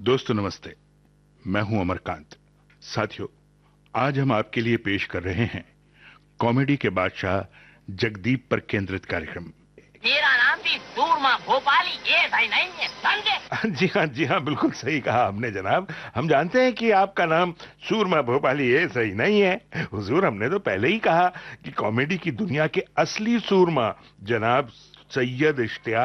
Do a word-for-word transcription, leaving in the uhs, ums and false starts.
दोस्तों नमस्ते, मैं हूं अमरकांत। साथियों, आज हम आपके लिए पेश कर रहे हैं कॉमेडी के बादशाह जगदीप पर केंद्रित कार्यक्रम। मेरा नाम भी सूरमा भोपाली ये भाई नहीं है, समझे? जी हाँ, जी हाँ, बिल्कुल सही कहा आपने जनाब। हम जानते हैं कि आपका नाम सूरमा भोपाली ये सही नहीं है। हुजूर, हमने तो पहले ही कहा कि कॉमेडी की दुनिया के असली सूरमा जनाब सैयद इश्तियाक